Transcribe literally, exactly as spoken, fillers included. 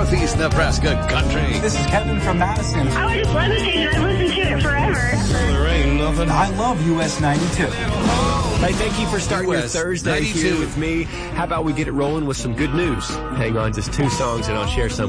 Northeast Nebraska Country. This is Kevin from Madison. Oh, I just love the station. I've listened to it forever. There ain't nothing. I love U S ninety-two. Hey, thank you for starting U your S Thursday ninety-two. here with me. How about we get it rolling with some good news? Hang on, just two songs, and I'll share some